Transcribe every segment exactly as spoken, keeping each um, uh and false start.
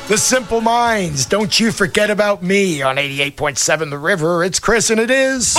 The Simple Minds, Don't You Forget About Me on eighty-eight point seven The River. It's Chris and it is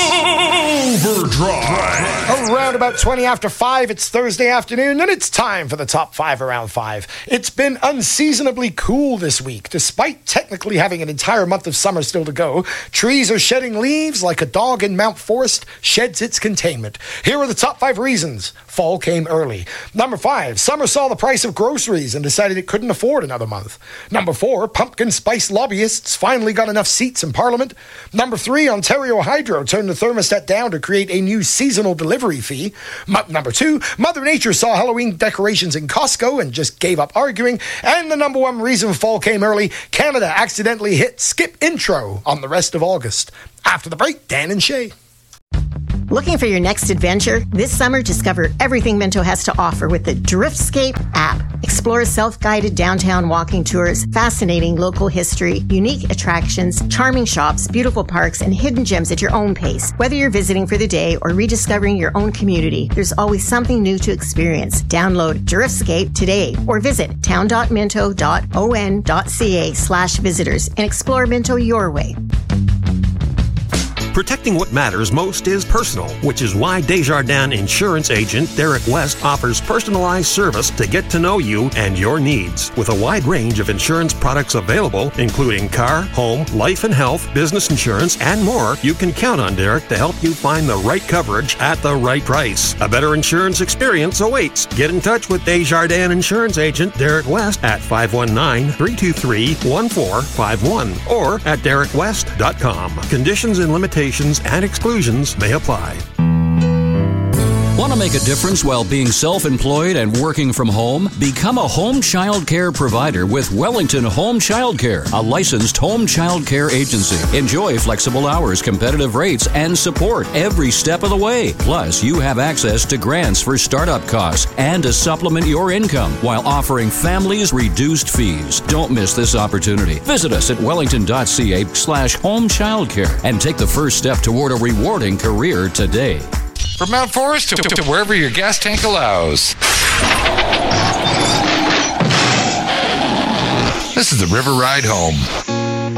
Overdrive. Around about twenty after five, it's Thursday afternoon, and it's time for the top five around five. It's been unseasonably cool this week. Despite technically having an entire month of summer still to go, trees are shedding leaves like a dog in Mount Forest sheds its containment. Here are the top five reasons fall came early. Number five, summer saw the price of groceries and decided it couldn't afford another month. Number four, pumpkin spice lobbyists finally got enough seats in Parliament. Number three, Ontario Hydro turned the thermostat down to create a new seasonal delivery fee. M- number two, Mother Nature saw Halloween decorations in Costco and just gave up arguing. And the number one reason fall came early, Canada accidentally hit skip intro on the rest of August. After the break, Dan and Shay. Looking for your next adventure? This summer, discover everything Minto has to offer with the Driftscape app. Explore self-guided downtown walking tours, fascinating local history, unique attractions, charming shops, beautiful parks, and hidden gems at your own pace. Whether you're visiting for the day or rediscovering your own community, there's always something new to experience. Download Driftscape today or visit town.minto.on.ca slash visitors and explore Minto your way. Protecting what matters most is personal, which is why Desjardins insurance agent Derek West offers personalized service to get to know you and your needs. With a wide range of insurance products available, including car, home, life and health, business insurance, and more, you can count on Derek to help you find the right coverage at the right price. A better insurance experience awaits. Get in touch with Desjardins insurance agent Derek West at five one nine, three two three, one four five one or at derek west dot com. Conditions and limitations and exclusions may apply. Want to make a difference while being self-employed and working from home? Become a home child care provider with Wellington Home Child Care, a licensed home child care agency. Enjoy flexible hours, competitive rates, and support every step of the way. Plus, you have access to grants for startup costs and to supplement your income while offering families reduced fees. Don't miss this opportunity. Visit us at wellington.ca slash home childcare and take the first step toward a rewarding career today. From Mount Forest to, to, to wherever your gas tank allows. This is the River Ride Home.